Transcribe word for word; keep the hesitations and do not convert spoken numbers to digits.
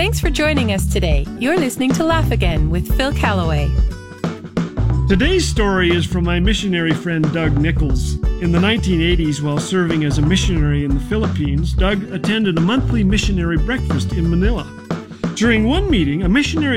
Thanks for joining us today. You're listening to Laugh Again with Phil Callaway. Today's story is from my missionary friend Doug Nichols. In the nineteen eighties, while serving as a missionary in the Philippines, Doug attended a monthly missionary breakfast in Manila. During one meeting, a missionary